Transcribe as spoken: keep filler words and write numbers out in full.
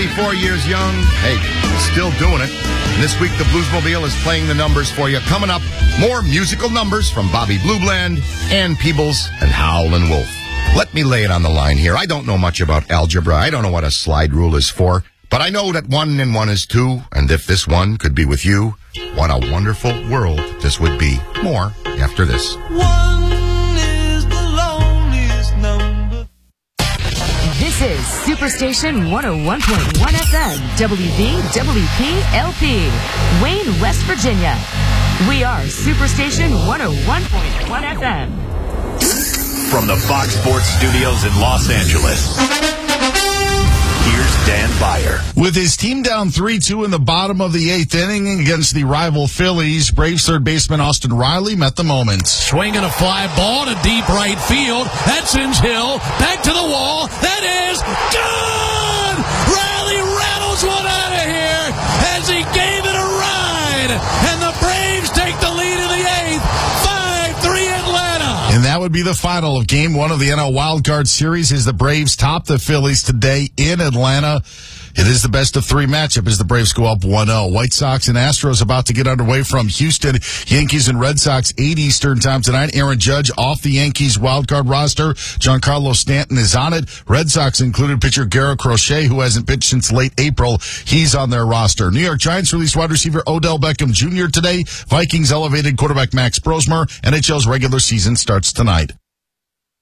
seventy-four years young. Hey, still doing it. And this week, the Bluesmobile is playing the numbers for you. Coming up, more musical numbers from Bobby Blue Bland, Ann Peebles, and Howlin' Wolf. Let me lay it on the line here. I don't know much about algebra. I don't know what a slide rule is for. But I know that one and one is two, and if this one could be with you, what a wonderful world this would be. More after this. One is the loneliest number. This is Superstation one oh one point one F M, W V W P L P, Wayne, West Virginia. We are Superstation one oh one point one F M. From the Fox Sports Studios in Los Angeles, here's Dan Beyer. With his team down three two in the bottom of the eighth inning against the rival Phillies, Braves third baseman Austin Riley met the moment. Swinging a fly ball to deep right field. That sends Hill back to the wall. That is good! Riley rattles one out of here as he gave it a ride. And the Braves take the lead in the eighth. five three Atlanta. And that would be the final of Game one of the N L Wild Card Series as the Braves top the Phillies today in Atlanta. It is the best of three matchup as the Braves go up one oh. White Sox and Astros about to get underway from Houston. Yankees and Red Sox, eight Eastern time tonight. Aaron Judge off the Yankees wildcard roster. Giancarlo Stanton is on it. Red Sox included pitcher Garrett Crochet, who hasn't pitched since late April. He's on their roster. New York Giants released wide receiver Odell Beckham Junior today. Vikings elevated quarterback Max Brosmer. N H L's regular season starts tonight.